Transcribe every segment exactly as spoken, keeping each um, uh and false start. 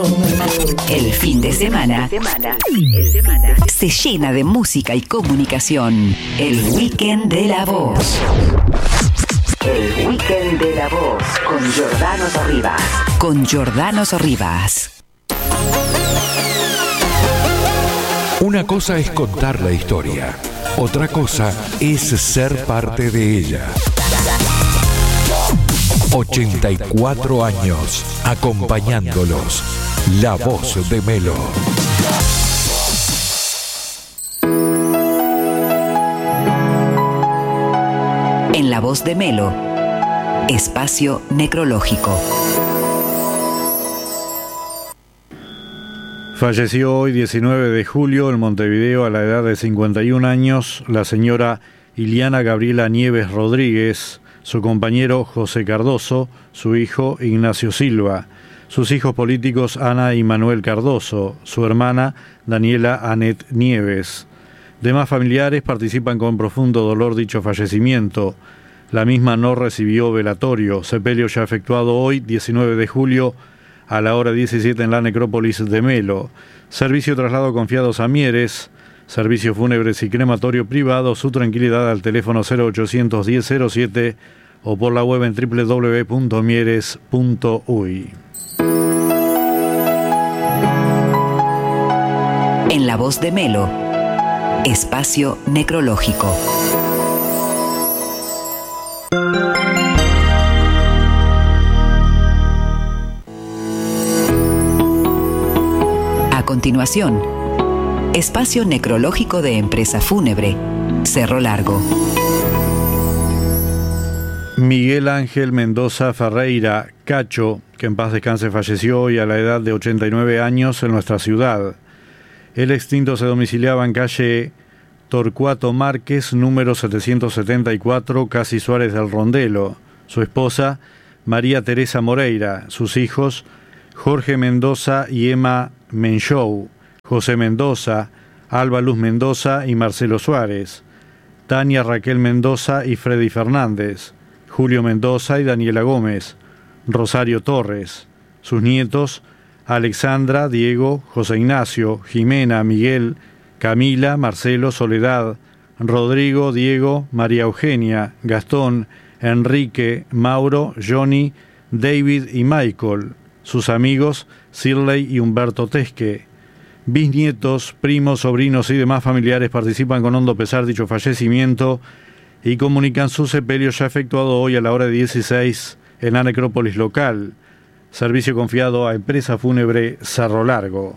El fin de semana se llena de música y comunicación. El Weekend de la Voz. El Weekend de la Voz con Giordano Sorribas. Con Giordano Sorribas. Una cosa es contar la historia, otra cosa es ser parte de ella. ochenta y cuatro años acompañándolos. La Voz de Melo. En La Voz de Melo, espacio necrológico. Falleció hoy, diecinueve de julio, en Montevideo, a la edad de cincuenta y un años, la señora Iliana Gabriela Nieves Rodríguez, su compañero José Cardoso, su hijo Ignacio Silva, sus hijos políticos Ana y Manuel Cardoso, su hermana Daniela Anet Nieves. Demás familiares participan con profundo dolor dicho fallecimiento. La misma no recibió velatorio. Sepelio ya efectuado hoy, diecinueve de julio, a la hora diecisiete en la necrópolis de Melo. Servicio traslado confiados a Mieres. Servicios fúnebres y crematorio privado. Su tranquilidad al teléfono cero ochocientos diez cero siete o por la web en doble u doble u doble u punto mieres punto uy. En La Voz de Melo, espacio necrológico. A continuación, espacio necrológico de Empresa Fúnebre, Cerro Largo. Miguel Ángel Mendoza Ferreira, Cacho, que en paz descanse, falleció hoy a la edad de ochenta y nueve años en nuestra ciudad. El extinto se domiciliaba en calle Torcuato Márquez, número setecientos setenta y cuatro, Casi Suárez del Rondelo. Su esposa, María Teresa Moreira. Sus hijos, Jorge Mendoza y Emma Menchou, José Mendoza, Alba Luz Mendoza y Marcelo Suárez, Tania Raquel Mendoza y Freddy Fernández, Julio Mendoza y Daniela Gómez, Rosario Torres. Sus nietos, Alexandra, Diego, José Ignacio, Jimena, Miguel, Camila, Marcelo, Soledad, Rodrigo, Diego, María Eugenia, Gastón, Enrique, Mauro, Johnny, David y Michael. Sus amigos, Shirley y Humberto Tesque. Bisnietos, primos, sobrinos y demás familiares participan con hondo pesar dicho fallecimiento y comunican su sepelio ya efectuado hoy a la hora de dieciséis en la necrópolis local. Servicio confiado a Empresa Fúnebre Cerro Largo.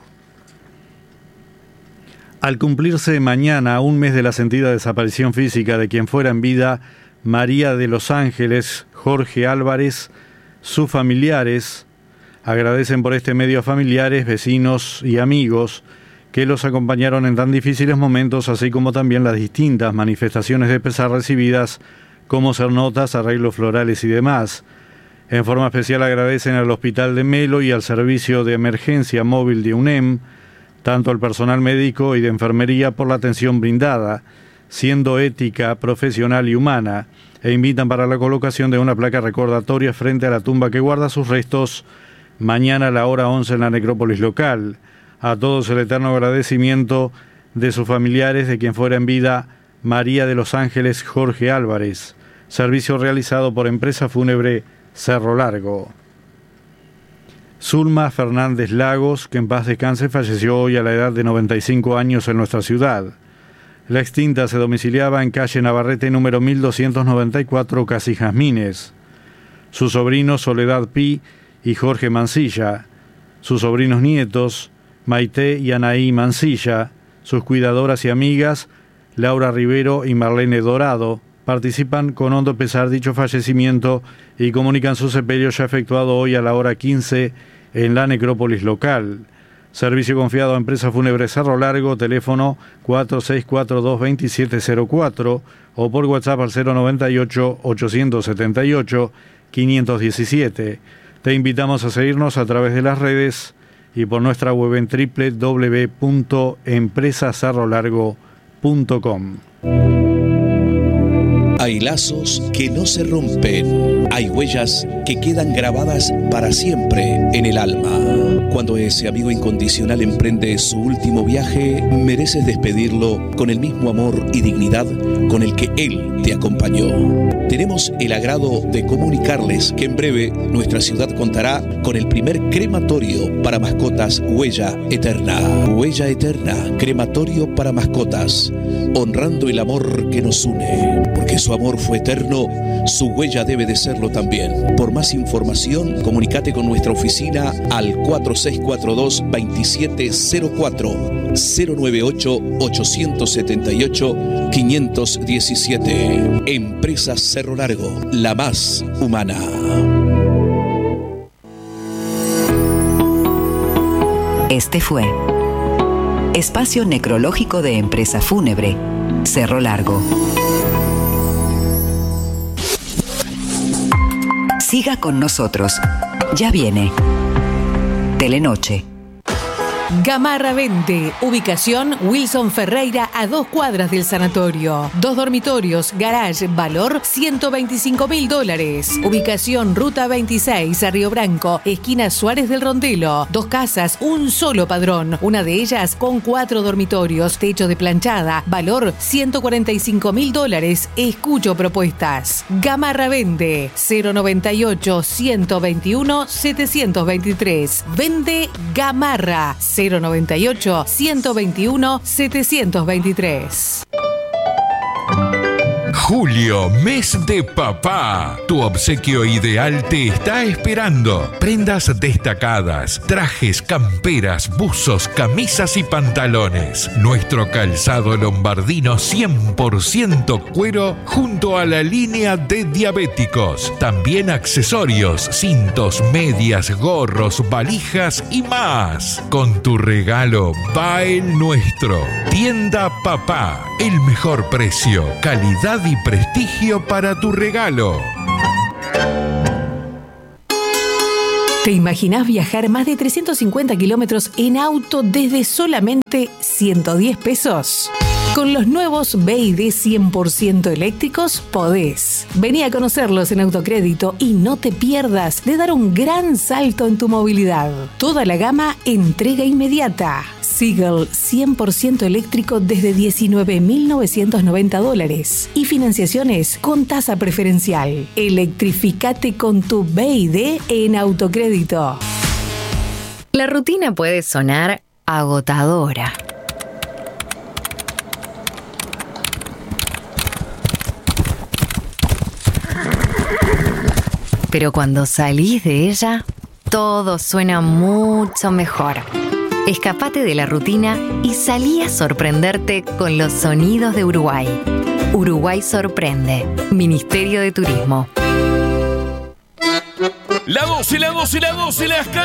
Al cumplirse mañana un mes de la sentida desaparición física de quien fuera en vida María de los Ángeles Jorge Álvarez, sus familiares agradecen por este medio a familiares, vecinos y amigos que los acompañaron en tan difíciles momentos, así como también las distintas manifestaciones de pesar recibidas, como ser notas, arreglos florales y demás. En forma especial agradecen al Hospital de Melo y al Servicio de Emergencia Móvil de UNEM, tanto al personal médico y de enfermería por la atención brindada, siendo ética, profesional y humana, e invitan para la colocación de una placa recordatoria frente a la tumba que guarda sus restos mañana a la hora once en la necrópolis local. A todos el eterno agradecimiento de sus familiares, de quien fuera en vida María de los Ángeles Jorge Álvarez. Servicio realizado por Empresa Fúnebre Cerro Largo. Zulma Fernández Lagos, que en paz descanse, falleció hoy a la edad de noventa y cinco años en nuestra ciudad. La extinta se domiciliaba en calle Navarrete número mil doscientos noventa y cuatro, Casi Jazmines. Sus sobrinos Soledad Pi y Jorge Mancilla, sus sobrinos nietos Maite y Anaí Mancilla, sus cuidadoras y amigas Laura Rivero y Marlene Dorado, participan con hondo pesar dicho fallecimiento y comunican su sepelio ya efectuado hoy a la hora quince en la necrópolis local. Servicio confiado a Empresa Fúnebre Cerro Largo, teléfono cuatro seis cuatro dos dos siete cero cuatro o por WhatsApp al cero noventa y ocho, ochocientos setenta y ocho, quinientos diecisiete. Te invitamos a seguirnos a través de las redes y por nuestra web en doble u doble u doble u punto empresa cerro largo punto com. Hay lazos que no se rompen, hay huellas que quedan grabadas para siempre en el alma. Cuando ese amigo incondicional emprende su último viaje, mereces despedirlo con el mismo amor y dignidad con el que él te acompañó. Tenemos el agrado de comunicarles que en breve nuestra ciudad contará con el primer crematorio para mascotas Huella Eterna. Huella Eterna, crematorio para mascotas, honrando el amor que nos une. Porque su amor fue eterno, su huella debe de serlo también. Por más información, comunícate con nuestra oficina al cuatro seis cuatro dos, dos siete cero cuatro, cero nueve ocho, ocho siete ocho, cinco uno siete. Empresa Cerro Largo, la más humana. Este fue Espacio Necrológico de Empresa Fúnebre, Cerro Largo. Siga con nosotros. Ya viene Telenoche. Gamarra Vende, ubicación Wilson Ferreira a dos cuadras del sanatorio. Dos dormitorios, garage, valor ciento veinticinco mil dólares. Ubicación Ruta veintiséis a Río Branco, esquina Suárez del Rondelo. Dos casas, un solo padrón. Una de ellas con cuatro dormitorios, techo de planchada, valor ciento cuarenta y cinco mil dólares. Escucho propuestas. Gamarra Vende, cero noventa y ocho, ciento veintiuno, setecientos veintitrés. Vende Gamarra. cero noventa y ocho, ciento veintiuno, setecientos veintitrés. Julio, mes de papá. Tu obsequio ideal te está esperando. Prendas destacadas, trajes, camperas, buzos, camisas y pantalones. Nuestro calzado lombardino cien por ciento cuero junto a la línea de diabéticos. También accesorios, cintos, medias, gorros, valijas y más. Con tu regalo va el nuestro. Tienda Papá. El mejor precio, calidad y prestigio para tu regalo. ¿Te imaginás viajar más de trescientos cincuenta kilómetros en auto desde solamente ciento diez pesos? Con los nuevos B Y D cien por ciento eléctricos podés. Vení a conocerlos en Autocrédito y no te pierdas de dar un gran salto en tu movilidad. Toda la gama entrega inmediata. Seagull cien por ciento eléctrico desde diecinueve mil novecientos noventa dólares y financiaciones con tasa preferencial. Electrificate con tu B Y D en Autocrédito. La rutina puede sonar agotadora. Pero cuando salís de ella, todo suena mucho mejor. Escapate de la rutina y salí a sorprenderte con los sonidos de Uruguay. Uruguay sorprende. Ministerio de Turismo. La doce, la doce, la doce, las